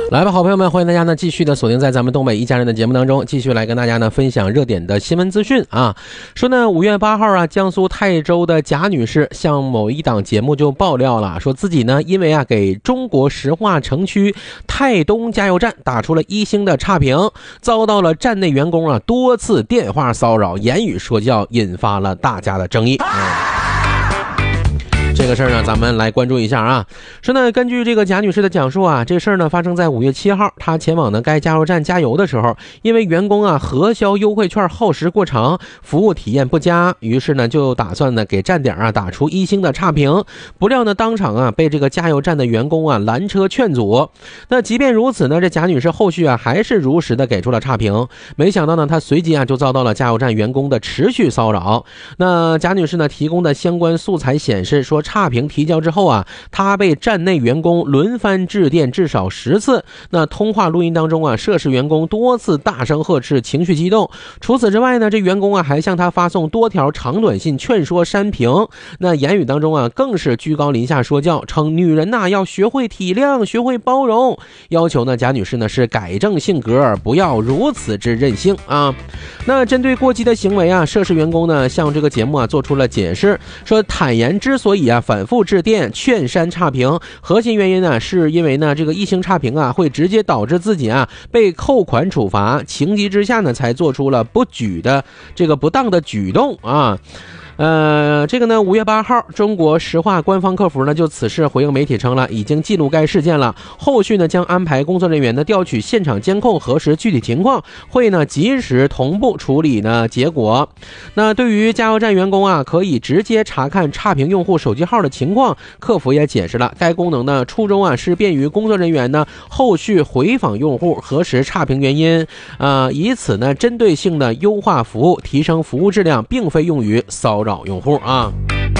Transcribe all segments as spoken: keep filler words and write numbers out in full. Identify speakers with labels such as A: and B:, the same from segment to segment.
A: 来吧，好朋友们，欢迎大家呢继续的锁定在咱们东北一家人的节目当中，继续来跟大家呢分享热点的新闻资讯啊。说呢，五月八号啊，江苏泰州的贾女士向某一档节目就爆料了，说自己呢因为啊给中国石化城区泰东加油站打出了一星的差评，遭到了站内员工啊多次电话骚扰、言语说教，引发了大家的争议。嗯这个事儿呢，咱们来关注一下啊。说呢，根据这个贾女士的讲述啊，这事儿呢发生在五月七号，她前往呢该加油站加油的时候，因为员工啊核销优惠券耗时过长，服务体验不佳，于是呢就打算呢给站点啊打出一星的差评。不料呢当场啊被这个加油站的员工啊拦车劝阻。那即便如此呢，这贾女士后续啊还是如实的给出了差评。没想到呢，她随即啊就遭到了加油站员工的持续骚扰。那贾女士呢提供的相关素材显示说，差评提交之后啊，他被站内员工轮番致电至少十次。那通话录音当中啊，涉事员工多次大声呵斥，情绪激动。除此之外呢，这员工啊还向他发送多条长短信劝说删评。那言语当中啊，更是居高临下说教，称女人呐、啊、要学会体谅，学会包容，要求呢贾女士呢是改正性格，不要如此之任性啊。那针对过激的行为啊，涉事员工呢向这个节目啊做出了解释，说坦言之所以啊反复致电劝删差评，核心原因呢是因为呢这个一星差评啊会直接导致自己啊被扣款处罚，情急之下呢才做出了不举的这个不当的举动啊。呃，这个呢，五月八号，中国石化官方客服呢就此事回应媒体称了，已经记录该事件了，后续呢将安排工作人员呢调取现场监控，核实具体情况，会呢及时同步处理呢结果。那对于加油站员工啊，可以直接查看差评用户手机号的情况，客服也解释了，该功能呢初衷啊是便于工作人员呢后续回访用户，核实差评原因，呃，以此呢针对性的优化服务，提升服务质量，并非用于骚扰用户啊。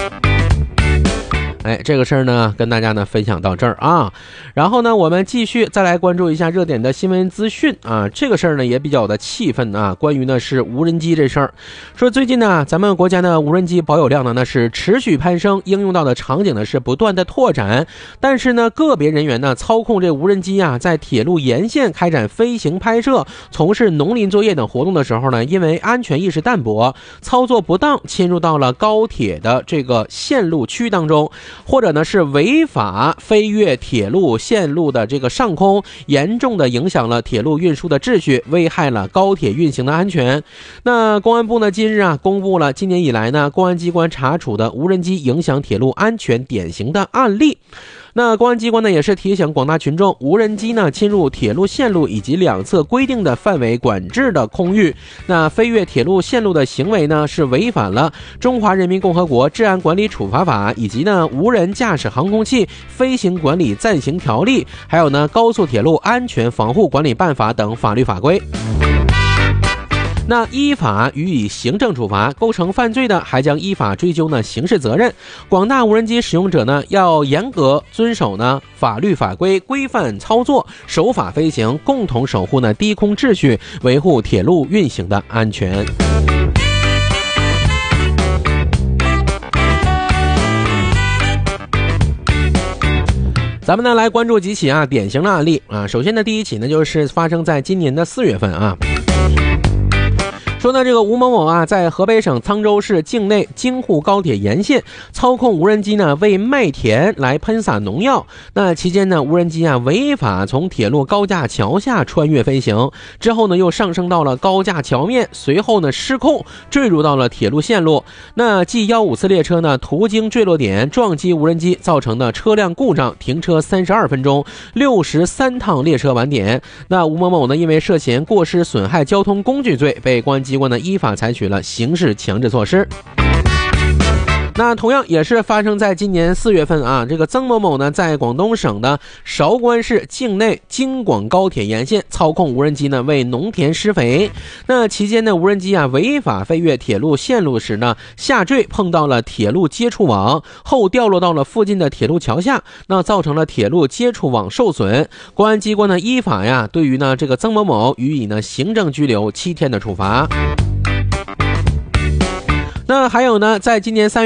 A: 哎，这个事儿呢，跟大家呢分享到这儿啊。然后呢，我们继续再来关注一下热点的新闻资讯啊。这个事儿呢也比较的气愤啊。关于呢是无人机这事儿，说最近呢，咱们国家的无人机保有量呢那是持续攀升，应用到的场景呢是不断的拓展。但是呢，个别人员呢操控这无人机啊，在铁路沿线开展飞行拍摄、从事农林作业等活动的时候呢，因为安全意识淡薄，操作不当，侵入到了高铁的这个线路区当中。或者呢是违法飞越铁路线路的这个上空，严重的影响了铁路运输的秩序，危害了高铁运行的安全。那公安部呢今日啊公布了今年以来呢公安机关查处的无人机影响铁路安全典型的案例。那公安机关呢也是提醒广大群众，无人机呢侵入铁路线路以及两侧规定的范围管制的空域，那飞越铁路线路的行为呢是违反了中华人民共和国治安管理处罚法以及呢无人驾驶航空器飞行管理暂行条例，还有呢高速铁路安全防护管理办法等法律法规。那依法予以行政处罚，构成犯罪的还将依法追究呢刑事责任。广大无人机使用者呢要严格遵守呢法律法规，规范操作，守法飞行，共同守护呢低空秩序，维护铁路运行的安全。咱们呢来关注几起啊典型的案例啊。首先呢，第一起呢就是发生在今年的四月份啊。说呢，这个吴某某啊，在河北省沧州市境内京沪高铁沿线操控无人机呢，为麦田来喷洒农药。那期间呢，无人机啊违法从铁路高架桥下穿越飞行，之后呢又上升到了高架桥面，随后呢失控坠入到了铁路线路。那 G 一五次列车呢途经坠落点撞击无人机，造成的车辆故障，停车三十二分钟，六十三趟列车晚点。那吴某某呢，因为涉嫌过失损害交通工具罪，被公安机关呢依法采取了刑事强制措施。那同样也是发生在今年四月份啊，这个曾某某呢，在广东省的韶关市境内京广高铁沿线操控无人机呢，为农田施肥。那期间呢，无人机啊违法飞越铁路线路时呢，下坠碰到了铁路接触网，后掉落到了附近的铁路桥下，那造成了铁路接触网受损。公安机关呢依法呀，对于呢这个曾某某予以呢行政拘留七天的处罚。那还有呢，在今年三月